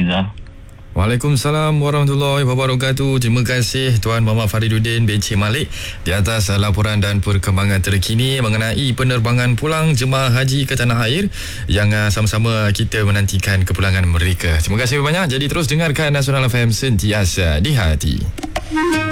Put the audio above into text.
Faizal. Waalaikumsalam warahmatullahi wabarakatuh. Terima kasih Tuan Muhammad Fariduddin bin Cik Malik di atas laporan dan perkembangan terkini mengenai penerbangan pulang jemaah haji ke tanah air yang sama-sama kita menantikan kepulangan mereka. Terima kasih banyak. Jadi terus dengarkan Nasional FM sentiasa di hati.